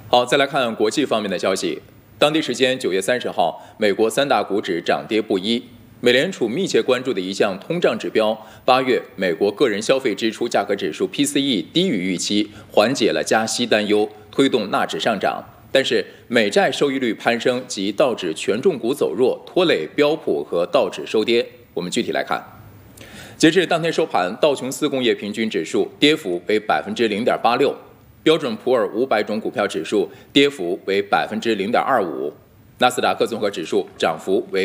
好，再来看国际方面的消息。当地时间9月30号，美国三大股指涨跌不一。美联储密切关注的一项通胀指标，8月美国个人消费支出价格指数 PCE 低于预期，缓解了加息担忧，推动纳指上涨。但是美债收益率攀升及道指权重股走弱，拖累标普和道指收跌。我们具体来看，截至当天收盘，道琼斯工业平均指数跌幅为 0.86%。标准普尔500种股票指数跌幅为 0.25%， 纳斯达克综合指数涨幅为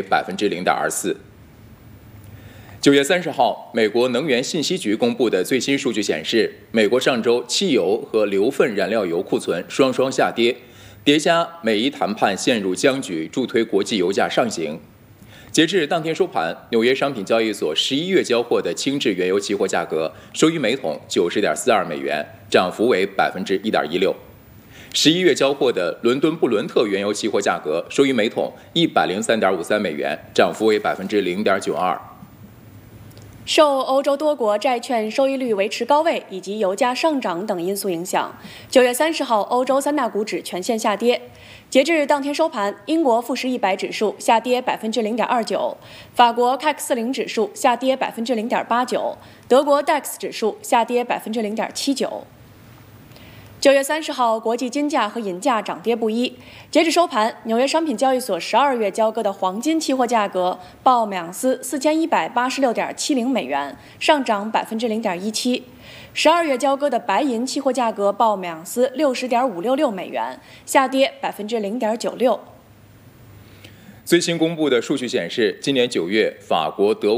0.24%。9月30号，美国能源信息局公布的最新数据显示，美国上周汽油和硫分燃料油库存双双下跌，叠加美伊谈判陷入僵局，助推国际油价上行。截至当天收盘，纽约商品交易所11月交货的轻质原油期货价格收于每桶90.42美元，涨幅为 1.16%。11月交货的伦敦布伦特原油期货价格收于每桶103.53美元，涨幅为 0.92%。 受欧洲多国债券收益率维持高位以及油价上涨等因素影响，9月30号，欧洲三大股指全线下跌。截至当天收盘，英国富时100指数下跌 0.29%， 法国 CAC 40指数下跌 0.89%， 德国 DAX 指数下跌 0.79%。9月30号，国际金价和银价涨跌不一。截至收盘，纽约商品交易所12月交割的黄金期货价格报每盎司4186.70美元，上涨 0.17%；12月交割的白银期货价格报每盎司60.566美元，下跌 0.96%。 最新公布的数据显示，今年9月，法国、德